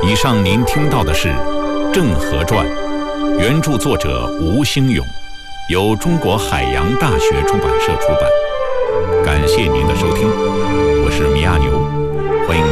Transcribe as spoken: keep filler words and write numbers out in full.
以上您听到的是《郑和传》，原著作者吴兴勇，由中国海洋大学出版社出版。